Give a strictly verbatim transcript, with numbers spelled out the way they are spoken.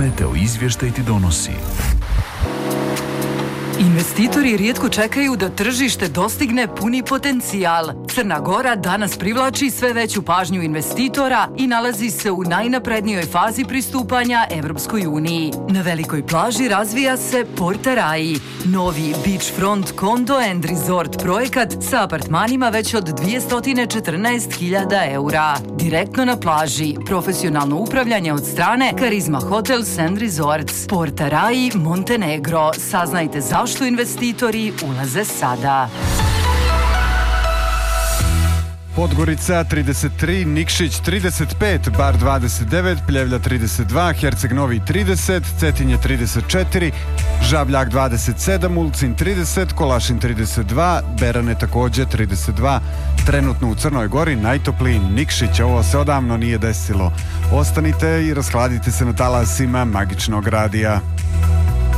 Meteo izvještaj ti donosi. Investitori rijetko čekaju da tržište dostigne puni potencijal. Crna Gora danas privlači sve veću pažnju investitora i nalazi se u najnaprednijoj fazi pristupanja Evropskoj uniji. Na velikoj plaži razvija se Porta Rai, novi beachfront condo and resort projekat sa apartmanima već od dvjesto četrnaest hiljada eura. Direktno na plaži, profesionalno upravljanje od strane Karizma Hotels and Resorts. Porta Rai, Montenegro. Saznajte zašto investitori ulaze sada. Podgorica trideset tri, Nikšić trideset pet, Bar dvadeset devet, Pljevlja trideset dva, Herceg Novi trideset, Cetinje trideset četiri, Žabljak dvadeset sedam, Ulcin trideset, Kolašin trideset dva, Berane također trideset dva. Trenutno u Crnoj Gori najtopliji Nikšić, ovo se odavno nije desilo. Ostanite i raskladite se na talasima Magičnog radija.